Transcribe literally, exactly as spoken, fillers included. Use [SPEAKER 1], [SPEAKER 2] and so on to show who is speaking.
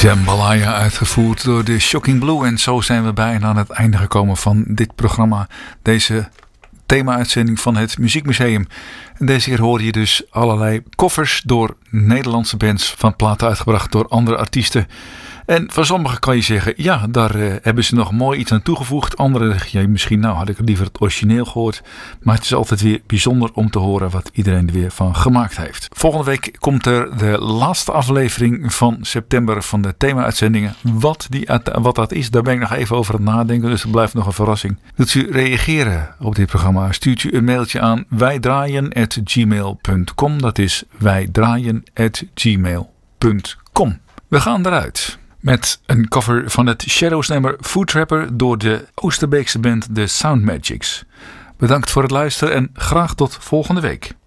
[SPEAKER 1] Jambalaya, uitgevoerd door de Shocking Blue. En zo zijn we bijna aan het einde gekomen van dit programma. Deze thema-uitzending van het Muziekmuseum. En deze keer hoor je dus allerlei covers door Nederlandse bands, van platen uitgebracht door andere artiesten. En van sommigen kan je zeggen, ja, daar uh, hebben ze nog mooi iets aan toegevoegd. Anderen zeggen, ja, misschien nou had ik liever het origineel gehoord. Maar het is altijd weer bijzonder om te horen wat iedereen er weer van gemaakt heeft. Volgende week komt er de laatste aflevering van september van de thema-uitzendingen. Wat, die, wat dat is, daar ben ik nog even over aan het nadenken. Dus dat blijft nog een verrassing. Wilt u reageren op dit programma? Stuurt u een mailtje aan wijdraaien at gmail punt com. Dat is wijdraaien at gmail punt com. We gaan eruit met een cover van het Shadows nummer Food Trapper door de Oosterbeekse band The Sound Magics. Bedankt voor het luisteren en graag tot volgende week.